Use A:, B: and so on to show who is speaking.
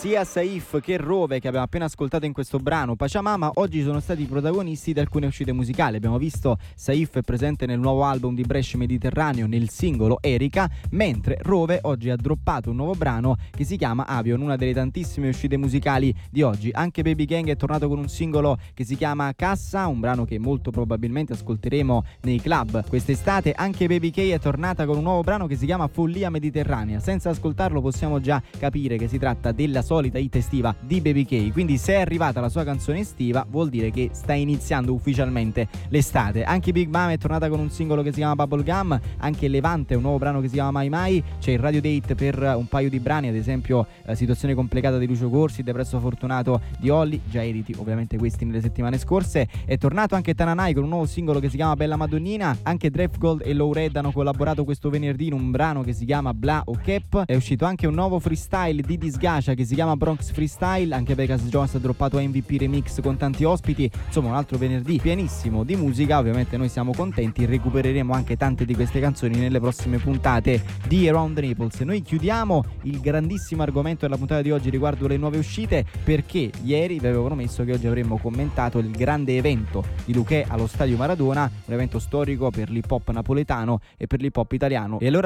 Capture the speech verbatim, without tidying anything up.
A: Sia Saif che Rove, che abbiamo appena ascoltato in questo brano Pachamama, oggi sono stati i protagonisti di alcune uscite musicali. Abbiamo visto Saif è presente nel nuovo album di Brescia Mediterraneo nel singolo Erika, mentre Rove oggi ha droppato un nuovo brano che si chiama Avion, una delle tantissime uscite musicali di oggi. Anche Baby Gang è tornato con un singolo che si chiama Cassa, un brano che molto probabilmente ascolteremo nei club quest'estate. Anche Baby K è tornata con un nuovo brano che si chiama Follia Mediterranea. Senza ascoltarlo possiamo già capire che si tratta della solita hit estiva di Baby K, quindi se è arrivata la sua canzone estiva vuol dire che sta iniziando ufficialmente l'estate. Anche Big Mama è tornata con un singolo che si chiama Bubblegum, anche Levante un nuovo brano che si chiama Mai Mai, c'è il radio date per un paio di brani, ad esempio eh, Situazione complicata di Lucio Corsi, Depresso Fortunato di Olli, già editi ovviamente questi nelle settimane scorse. È tornato anche Tananai con un nuovo singolo che si chiama Bella Madonnina, anche Draft Gold e Low Red hanno collaborato questo venerdì in un brano che si chiama Bla o Cap. È uscito anche un nuovo freestyle di Disgacia che si chiama Bronx Freestyle, anche Vegas Jones ha droppato M V P Remix con tanti ospiti, insomma un altro venerdì pienissimo di musica. Ovviamente noi siamo contenti, recupereremo anche tante di queste canzoni nelle prossime puntate di Around Naples. Noi chiudiamo il grandissimo argomento della puntata di oggi riguardo le nuove uscite, perché ieri vi avevo promesso che oggi avremmo commentato il grande evento di Luchè allo Stadio Maradona, un evento storico per l'hip hop napoletano e per l'hip hop italiano, e allora